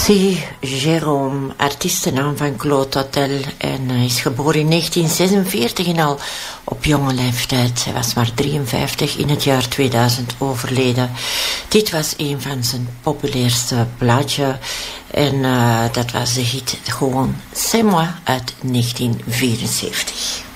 C. Jérôme, artiestennaam van Claude Hotel. En hij is geboren in 1946 en al op jonge leeftijd. Hij was maar 53, in het jaar 2000 overleden. Dit was een van zijn populairste plaatjes. En dat was de hit gewoon C'est moi uit 1974.